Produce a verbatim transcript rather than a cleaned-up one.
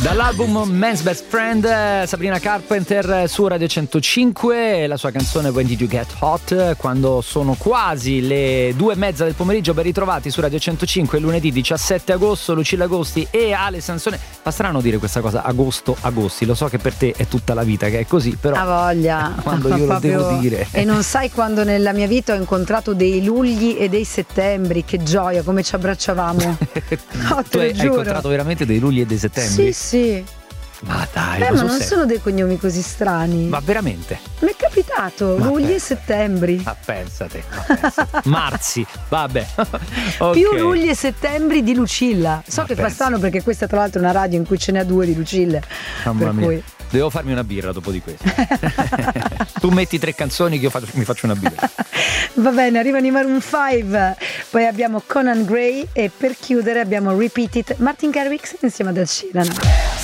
Dall'album Man's Best Friend, Sabrina Carpenter su Radio centocinque, la sua canzone When Did You Get Hot, quando sono quasi le due e mezza del pomeriggio. Ben ritrovati su Radio centocinque, lunedì diciassette agosto, Lucilla Agosti e Ale Sansone. Fa strano dire questa cosa, agosto, agosti, lo so che per te è tutta la vita che è così, però ha voglia quando io lo devo dire. E non sai quando nella mia vita ho incontrato dei lugli e dei settembri, che gioia, come ci abbracciavamo. No, te tu lo hai, giuro. hai incontrato veramente dei lugli e dei settembri? Sì, sì. Ma dai, Beh, ma ma non sei? sono dei cognomi così strani. Ma veramente? Mi è capitato, Ma lugli pensa. e settembri. Ma pensate, ma pensate. Marzi, vabbè. Okay. Più lugli e settembri di Lucilla. So Ma che pensa. fa strano perché questa tra l'altro è una radio in cui ce n'è due di Lucille. Mamma per mia. cui Devo farmi una birra dopo di questo. Tu metti tre canzoni che io faccio, mi faccio una birra. Va bene, arrivano i Maroon cinque, poi abbiamo Conan Gray e per chiudere abbiamo Repeat It, Martin Garrix insieme ad Ed Sheeran.